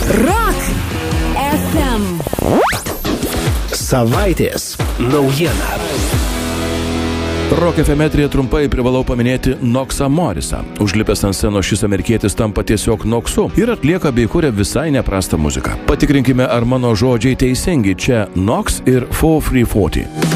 Rock FM. Savaitės naujiena. Rock FM eteryje trumpai privalau paminėti Knoxą Morrisą. Užlipęs ant scenos šis amerikietis tampa tiesiog Knoxu ir atlieka bei kuria visai neprastą muziką. Patikrinkime, ar mano žodžiai teisingi. Čia Knox ir 4-3-40.